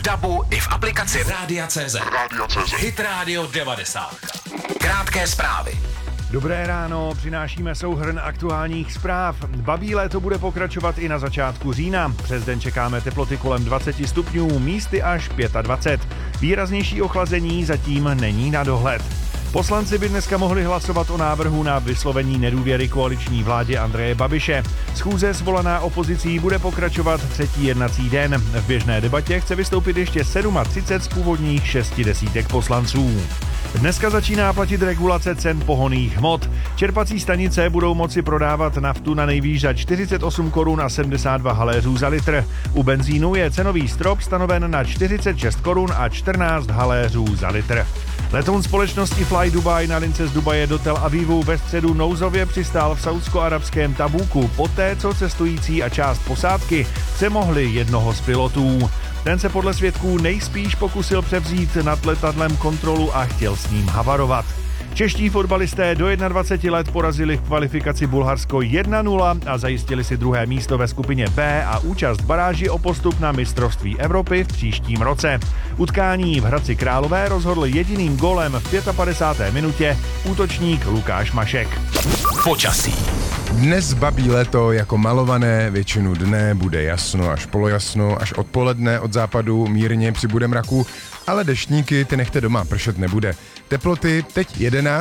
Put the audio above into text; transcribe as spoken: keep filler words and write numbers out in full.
Dabu i v aplikaci Rádia tečka cé zet. Hit Radio devadesát. Krátké zprávy. Dobré ráno, přinášíme souhrn aktuálních zpráv. Babí léto bude pokračovat i na začátku října. Přes den čekáme teploty kolem dvacet stupňů, místy až dvacet pět. Výraznější ochlazení zatím není na dohled. Poslanci by dneska mohli hlasovat o návrhu na vyslovení nedůvěry koaliční vládě Andreje Babiše. Schůze svolaná opozicí bude pokračovat třetí jednací den. V běžné debatě chce vystoupit ještě třicet sedm z původních šesti desítek poslanců. Dneska začíná platit regulace cen pohonných hmot. Čerpací stanice budou moci prodávat naftu na nejvýš za čtyřicet osm korun a sedmdesát dva haléřů za litr. U benzínu je cenový strop stanoven na čtyřicet šest korun a čtrnáct haléřů za litr. Letoun společnosti Fly Dubai na lince z Dubaje do Tel Avivu ve středu nouzově přistál v saúdsko-arabském Tabúku poté, co cestující a část posádky přemohli jednoho z pilotů. Ten se podle svědků nejspíš pokusil převzít nad letadlem kontrolu a chtěl s ním havarovat. Čeští fotbalisté do dvaceti jedna let porazili v kvalifikaci Bulharsko jedna nula a zajistili si druhé místo ve skupině B a účast v baráži o postup na mistrovství Evropy v příštím roce. Utkání v Hradci Králové rozhodl jediným gólem v padesáté páté minutě útočník Lukáš Mašek. Počasí. Dnes babí léto jako malované, většinu dne bude jasno až polojasno, až odpoledne od západu mírně přibude mraku, ale deštníky ty nechte doma, pršet nebude. Teploty teď jedenáct